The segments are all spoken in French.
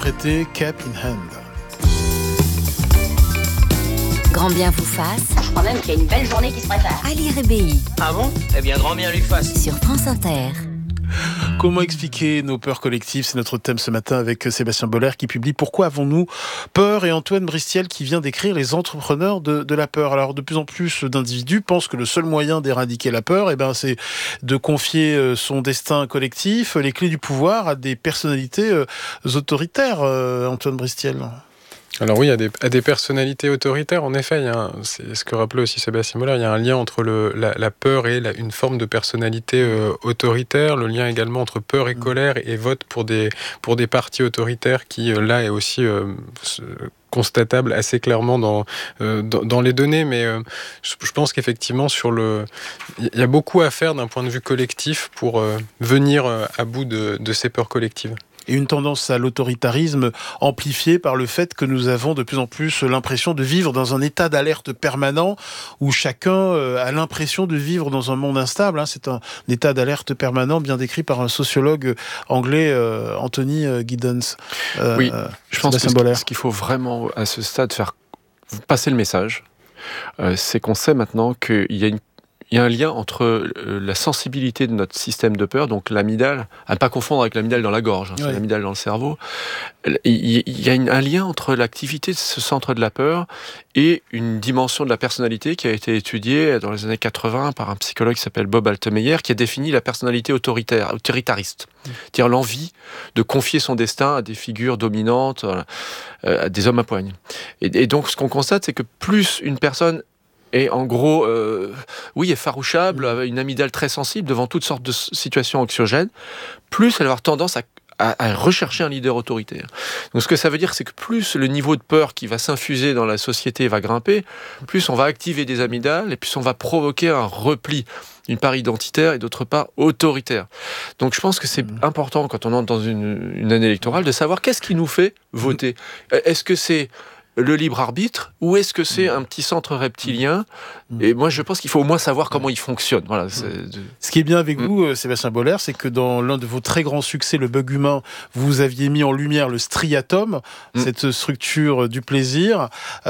Prêté Cap in Hand. Grand bien vous fasse. Je crois même qu'il y a une belle journée qui se prépare. Ali Rebéi. Ah bon ? Eh bien, grand bien lui fasse. Sur France Inter. Comment expliquer nos peurs collectives ? C'est notre thème ce matin avec Sébastien Boller qui publie « Pourquoi avons-nous peur ?» et Antoine Bristiel qui vient d'écrire « Les entrepreneurs de la peur ». Alors de plus en plus d'individus pensent que le seul moyen d'éradiquer la peur, c'est de confier son destin collectif, les clés du pouvoir à des personnalités autoritaires. Antoine Bristiel. Alors oui, à des personnalités autoritaires, en effet, c'est ce que rappelait aussi Sébastien Boller, il y a un lien entre la peur et une forme de personnalité autoritaire, le lien également entre peur et colère et vote pour des partis autoritaires qui, là, est aussi constatable assez clairement dans les données, mais je pense qu'effectivement, il y a beaucoup à faire d'un point de vue collectif pour venir à bout de ces peurs collectives. Et une tendance à l'autoritarisme amplifiée par le fait que nous avons de plus en plus l'impression de vivre dans un état d'alerte permanent où chacun a l'impression de vivre dans un monde instable. C'est un état d'alerte permanent bien décrit par un sociologue anglais, Anthony Giddens. Oui, je pense que ce qu'il faut vraiment à ce stade faire passer le message, c'est qu'on sait maintenant qu'il y a un lien entre la sensibilité de notre système de peur, donc l'amygdale, à ne pas confondre avec l'amygdale dans la gorge, c'est l'amygdale dans le cerveau. Il y a un lien entre l'activité de ce centre de la peur et une dimension de la personnalité qui a été étudiée dans les années 80 par un psychologue qui s'appelle Bob Altemeyer, qui a défini la personnalité autoritariste, c'est-à-dire l'envie de confier son destin à des figures dominantes, à des hommes à poigne. Et donc ce qu'on constate, c'est que plus une personne et en gros, est farouchable, avec une amygdale très sensible devant toutes sortes de situations anxiogènes, plus elle va avoir tendance à rechercher un leader autoritaire. Donc ce que ça veut dire, c'est que plus le niveau de peur qui va s'infuser dans la société va grimper, plus on va activer des amygdales et plus on va provoquer un repli, d'une part identitaire et d'autre part autoritaire. Donc je pense que c'est important quand on entre dans une année électorale de savoir qu'est-ce qui nous fait voter. Est-ce que c'est le libre arbitre, ou est-ce que c'est un petit centre reptilien ? Et moi, je pense qu'il faut au moins savoir comment il fonctionne. Voilà, Ce qui est bien avec vous, Sébastien Boller, c'est que dans l'un de vos très grands succès, Le Bug Humain, vous aviez mis en lumière le striatum, cette structure du plaisir.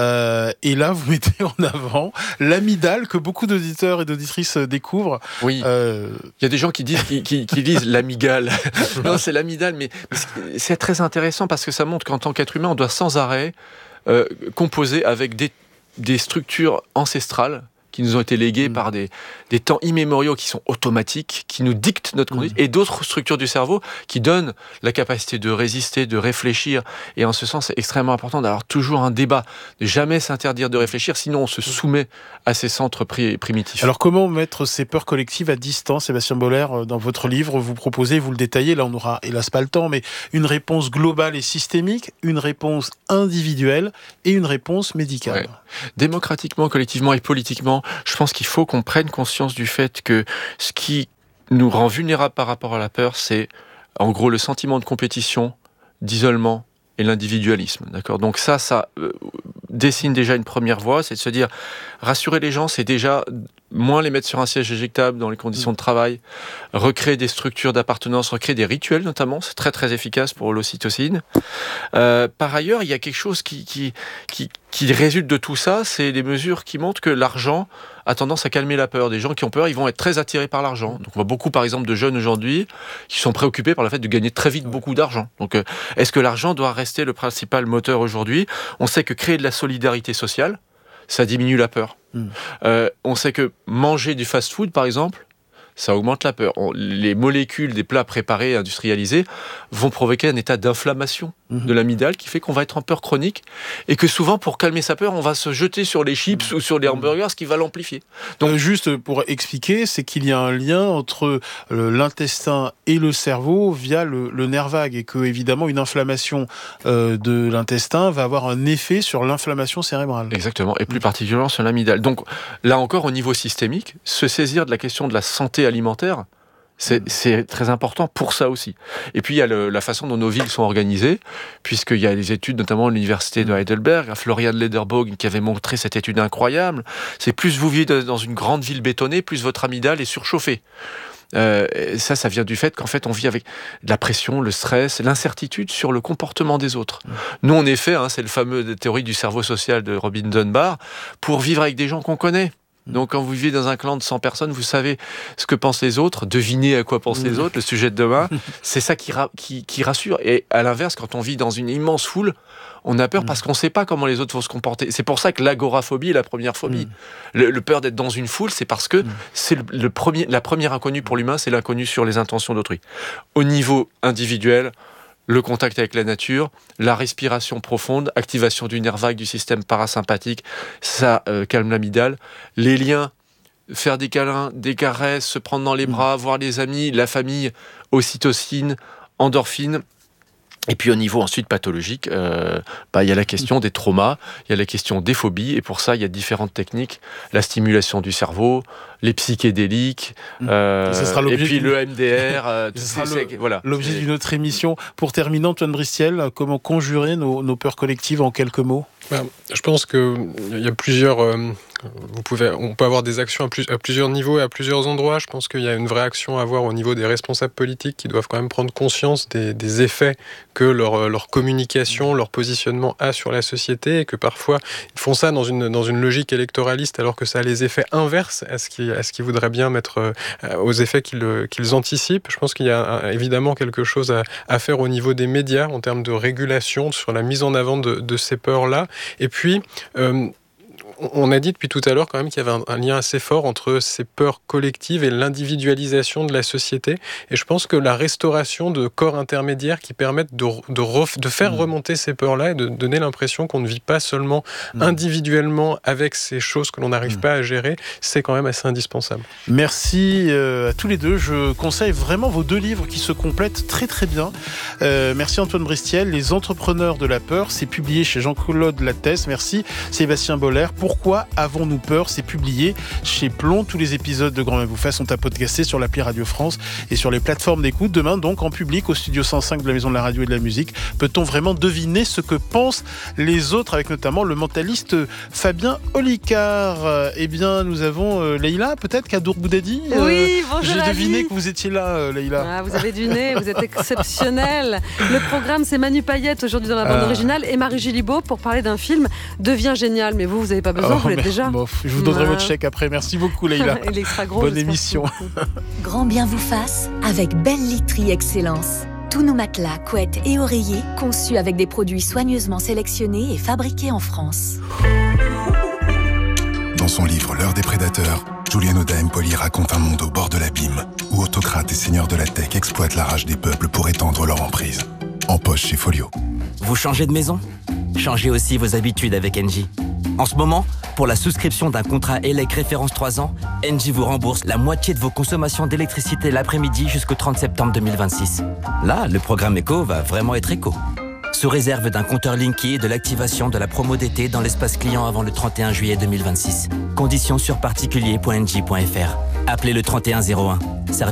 Et là, vous mettez en avant l'amygdale que beaucoup d'auditeurs et d'auditrices découvrent. Oui. Il y a des gens qui disent qui lisent l'amygdale. Non, c'est l'amygdale, mais c'est très intéressant parce que ça montre qu'en tant qu'être humain, on doit sans arrêt composés avec des structures ancestrales qui nous ont été léguées par des temps immémoriaux qui sont automatiques, qui nous dictent notre conduite, et d'autres structures du cerveau qui donnent la capacité de résister, de réfléchir. Et en ce sens, c'est extrêmement important d'avoir toujours un débat, de jamais s'interdire de réfléchir, sinon on se soumet à ces centres primitifs. Alors comment mettre ces peurs collectives à distance ? Sébastien Boller, dans votre livre, vous proposez, vous le détaillez, là on n'aura hélas pas le temps, mais une réponse globale et systémique, une réponse individuelle et une réponse médicale. Ouais. Démocratiquement, collectivement et politiquement, je pense qu'il faut qu'on prenne conscience du fait que ce qui nous rend vulnérables par rapport à la peur, c'est en gros le sentiment de compétition, d'isolement et l'individualisme. D'accord ? Donc ça dessine déjà une première voie, c'est de se dire rassurer les gens, c'est déjà moins les mettre sur un siège éjectable dans les conditions de travail, recréer des structures d'appartenance, recréer des rituels notamment, c'est très très efficace pour l'ocytocine. Par ailleurs, il y a quelque chose qui résulte de tout ça, c'est des mesures qui montrent que l'argent a tendance à calmer la peur. Des gens qui ont peur, ils vont être très attirés par l'argent. Donc on voit beaucoup par exemple de jeunes aujourd'hui qui sont préoccupés par le fait de gagner très vite beaucoup d'argent. Donc est-ce que l'argent doit rester le principal moteur aujourd'hui ? On sait que créer de la solidarité sociale, ça diminue la peur. On sait que manger du fast-food, par exemple, ça augmente la peur. Les molécules des plats préparés, industrialisés, vont provoquer un état d'inflammation de l'amygdale qui fait qu'on va être en peur chronique et que souvent, pour calmer sa peur, on va se jeter sur les chips ou sur les hamburgers, ce qui va l'amplifier. Donc, juste pour expliquer, c'est qu'il y a un lien entre l'intestin et le cerveau via le nerf vague et que, évidemment, une inflammation de l'intestin va avoir un effet sur l'inflammation cérébrale. Exactement, et plus particulièrement sur l'amygdale. Donc, là encore, au niveau systémique, se saisir de la question de la santé alimentaire, c'est très important pour ça aussi. Et puis il y a la façon dont nos villes sont organisées, puisqu'il y a des études, notamment à l'université de Heidelberg, à Florian Lederbogen, qui avait montré cette étude incroyable. C'est plus vous vivez dans une grande ville bétonnée, plus votre amygdale est surchauffée. Ça vient du fait qu'en fait, on vit avec de la pression, le stress, l'incertitude sur le comportement des autres. Nous, on est fait, c'est le fameux théorie du cerveau social de Robin Dunbar, pour vivre avec des gens qu'on connaît. Donc quand vous vivez dans un clan de 100 personnes, vous savez ce que pensent les autres, devinez à quoi pensent les autres, le sujet de demain, c'est ça qui rassure. Et à l'inverse, quand on vit dans une immense foule, on a peur parce qu'on ne sait pas comment les autres vont se comporter. C'est pour ça que l'agoraphobie est la première phobie. Le peur d'être dans une foule, c'est parce que c'est la première inconnue pour l'humain, c'est l'inconnu sur les intentions d'autrui. Au niveau individuel, le contact avec la nature, la respiration profonde, activation du nerf vague du système parasympathique, ça calme l'amygdale. Les liens, faire des câlins, des caresses, se prendre dans les bras, voir les amis, la famille, ocytocine, endorphine. Et puis au niveau ensuite pathologique, il y a la question des traumas, il y a la question des phobies, et pour ça il y a différentes techniques, la stimulation du cerveau, les psychédéliques, et puis le MDR, voilà. L'objet d'une autre émission. Pour terminer, Antoine Bristiel, comment conjurer nos peurs collectives en quelques mots ? Je pense qu'il y a plusieurs... on peut avoir des actions à plusieurs niveaux et à plusieurs endroits. Je pense qu'il y a une vraie action à avoir au niveau des responsables politiques qui doivent quand même prendre conscience des effets que leur communication, leur positionnement a sur la société, et que parfois ils font ça dans une logique électoraliste alors que ça a les effets inverses à ce qu'ils voudraient bien mettre aux effets qu'ils anticipent. Je pense qu'il y a évidemment quelque chose à faire au niveau des médias en termes de régulation sur la mise en avant de ces peurs-là. Et puis... on a dit depuis tout à l'heure quand même qu'il y avait un lien assez fort entre ces peurs collectives et l'individualisation de la société. Et je pense que la restauration de corps intermédiaires qui permettent de faire remonter ces peurs-là et de donner l'impression qu'on ne vit pas seulement individuellement avec ces choses que l'on n'arrive pas à gérer, c'est quand même assez indispensable. Merci à tous les deux. Je conseille vraiment vos 2 livres qui se complètent très très bien. Merci Antoine Bristiel, Les entrepreneurs de la peur, c'est publié chez Jean-Claude Lattès. Merci Sébastien Boller. Pourquoi avons-nous peur ? C'est publié chez Plomb. Tous les épisodes de Grand Bien vous fasse sont à podcaster sur l'appli Radio France et sur les plateformes d'écoute. Demain, donc, en public, au studio 105 de la Maison de la Radio et de la Musique, peut-on vraiment deviner ce que pensent les autres, avec notamment le mentaliste Fabien Olicard. Eh bien, nous avons Leïla, peut-être, Kadour Boudadi. Oui, bonjour. J'ai deviné que vous étiez là, Leïla. Vous avez deviné, vous êtes exceptionnel. Le programme, c'est Manu Payette, aujourd'hui dans la bande originale, et Marie Gillibaud pour parler d'un film Devient génial. Mais vous n'avez pas besoin, vous l'êtes déjà. Je vous donnerai votre chèque après. Merci beaucoup, Leïla. Il est extra gros. Bonne émission. Grand Bien vous fasse avec Belle Literie Excellence. Tous nos matelas, couettes et oreillers conçus avec des produits soigneusement sélectionnés et fabriqués en France. Dans son livre L'heure des prédateurs, Julian Oda Empoli raconte un monde au bord de l'abîme où autocrates et seigneurs de la tech exploitent la rage des peuples pour étendre leur emprise. En poche chez Folio. Vous changez de maison ? Changez aussi vos habitudes avec Engie. En ce moment, pour la souscription d'un contrat ELEC référence 3 ans, Engie vous rembourse la moitié de vos consommations d'électricité l'après-midi jusqu'au 30 septembre 2026. Là, le programme éco va vraiment être éco. Sous réserve d'un compteur Linky et de l'activation de la promo d'été dans l'espace client avant le 31 juillet 2026. Conditions sur particulier.engie.fr. Appelez le 3101.